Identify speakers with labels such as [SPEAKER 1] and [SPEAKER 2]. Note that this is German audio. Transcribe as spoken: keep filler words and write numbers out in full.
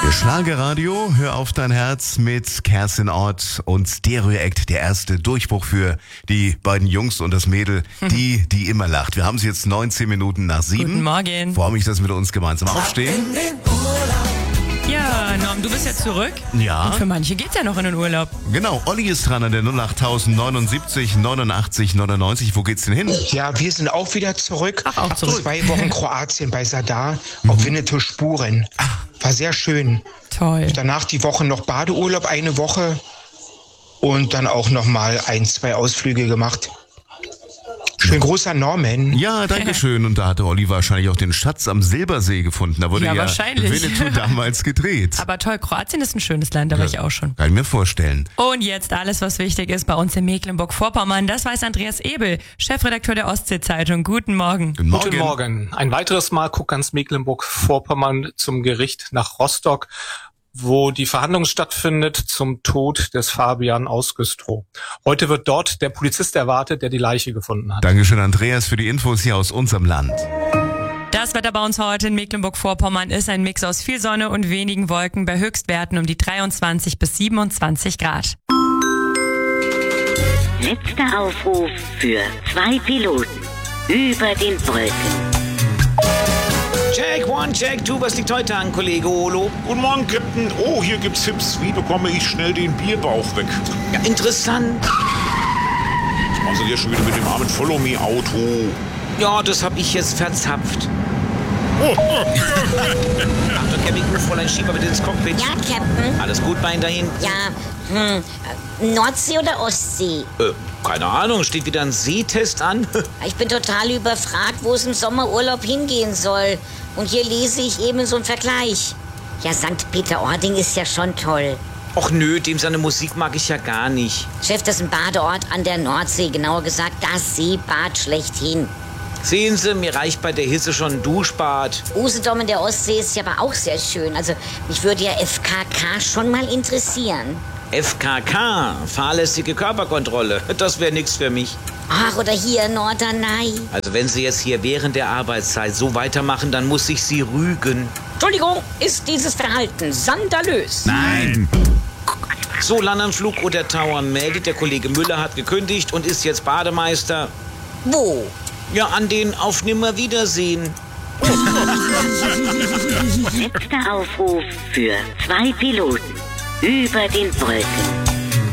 [SPEAKER 1] Schlagerradio, hör auf dein Herz mit Kerstin Ott und Stereo Act, der erste Durchbruch für die beiden Jungs und das Mädel, die, die immer lacht. Wir haben sie jetzt neunzehn Minuten nach sieben.
[SPEAKER 2] Guten Morgen.
[SPEAKER 1] Freue mich, dass wir uns gemeinsam aufstehen.
[SPEAKER 2] Ja, Norm, du bist jetzt zurück.
[SPEAKER 1] Ja.
[SPEAKER 2] Und für manche geht's ja noch in den Urlaub.
[SPEAKER 1] Genau, Olli ist dran an der null acht neunundsiebzig neunundachtzig neunundneunzig. Wo geht's denn hin?
[SPEAKER 3] Ja, wir sind auch wieder zurück.
[SPEAKER 2] Ach, auch zurück.
[SPEAKER 3] Zwei Wochen Kroatien bei Sadar auf Winnetou Spuren. War sehr schön.
[SPEAKER 2] Toll.
[SPEAKER 3] Danach die Woche noch Badeurlaub, eine Woche. Und dann auch noch mal ein, zwei Ausflüge gemacht. Schön großer Norman.
[SPEAKER 1] Ja, danke schön. Und da hatte Olli wahrscheinlich auch den Schatz am Silbersee gefunden. Da wurde
[SPEAKER 2] Ja,
[SPEAKER 1] ja,
[SPEAKER 2] wahrscheinlich.
[SPEAKER 1] Winnetou damals gedreht.
[SPEAKER 2] Aber toll, Kroatien ist ein schönes Land, da war ich auch schon.
[SPEAKER 1] Kann ich mir vorstellen.
[SPEAKER 2] Und jetzt alles, was wichtig ist bei uns in Mecklenburg-Vorpommern. Das weiß Andreas Ebel, Chefredakteur der Ostsee-Zeitung. Guten Morgen.
[SPEAKER 1] Guten Morgen.
[SPEAKER 4] Guten Morgen. Ein weiteres Mal guckt ganz Mecklenburg-Vorpommern zum Gericht nach Rostock, wo die Verhandlung stattfindet zum Tod des Fabian aus Güstrow. Heute wird dort der Polizist erwartet, der die Leiche gefunden hat.
[SPEAKER 1] Dankeschön, Andreas, für die Infos hier aus unserem Land.
[SPEAKER 2] Das Wetter bei uns heute in Mecklenburg-Vorpommern ist ein Mix aus viel Sonne und wenigen Wolken bei Höchstwerten um die dreiundzwanzig bis siebenundzwanzig Grad.
[SPEAKER 5] Letzter Aufruf für zwei Piloten über den Brücken.
[SPEAKER 6] Check one, check two, was liegt heute an, Kollege Olo?
[SPEAKER 7] Guten Morgen, Captain. Oh, hier gibt's Tipps. Wie bekomme ich schnell den Bierbauch weg?
[SPEAKER 6] Ja, interessant.
[SPEAKER 7] Was machen Sie hier schon wieder mit dem armen Follow-Me-Auto?
[SPEAKER 6] Ja, das hab ich jetzt verzapft. Achtung, Chemical, Fräulein Schieber, bitte ins Cockpit.
[SPEAKER 8] Ja, Captain.
[SPEAKER 6] Alles gut, Bein dahin?
[SPEAKER 8] Ja, hm, äh, Nordsee oder Ostsee?
[SPEAKER 6] Äh, keine Ahnung, steht wieder ein Sehtest an?
[SPEAKER 8] Ich bin total überfragt, wo es im Sommerurlaub hingehen soll. Und hier lese ich eben so einen Vergleich. Ja, Sankt Peter-Ording ist ja schon toll.
[SPEAKER 6] Och nö, dem seine Musik mag ich ja gar nicht.
[SPEAKER 8] Chef, das ist ein Badeort an der Nordsee, genauer gesagt das Seebad schlechthin.
[SPEAKER 6] Sehen Sie, mir reicht bei der Hitze schon ein Duschbad.
[SPEAKER 8] Usedom in der Ostsee ist ja aber auch sehr schön. Also mich würde ja F K K schon mal interessieren.
[SPEAKER 6] F K K, fahrlässige Körperkontrolle, das wäre nix für mich.
[SPEAKER 8] Ach, oder hier Norderney.
[SPEAKER 6] Also wenn Sie jetzt hier während der Arbeitszeit so weitermachen, dann muss ich Sie rügen.
[SPEAKER 8] Entschuldigung, ist dieses Verhalten skandalös?
[SPEAKER 1] Nein.
[SPEAKER 6] So, Landanflug oder Tauern meldet, der Kollege Müller hat gekündigt und ist jetzt Bademeister.
[SPEAKER 8] Wo?
[SPEAKER 6] Ja, an den Auf Nimmerwiedersehen.
[SPEAKER 5] Letzter Aufruf für zwei Piloten über den Brücken.